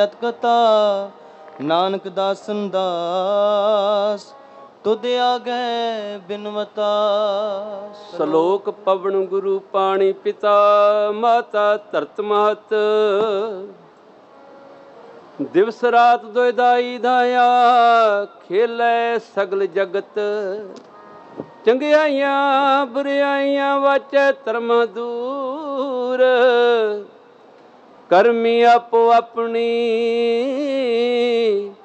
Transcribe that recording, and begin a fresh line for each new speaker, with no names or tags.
ਕਥਾ ਨਾਨਕ ਦਾਸਨ ਦਾਸ ਤੁਧ ਆਗੈ ਬਿਨਵਤਾ।
ਸ਼ਲੋਕ ਪਵਨ ਗੁਰੂ ਪਾਣੀ ਪਿਤਾ ਮਾਤਾ ਧਰਤ ਮਹਤ। ਦਿਵਸ ਰਾਤ ਦੁਇਦਾਈ ਦਾਇਆ ਖੇਲੇ ਸਗਲ ਜਗਤ। ਚੰਗਿਆਈਆਂ ਬੁਰਿਆਈਆਂ ਵਾਚੈ ਧਰਮ ਦੂਰ। ਕਰਮੀ ਆਪੋ ਆਪਣੀ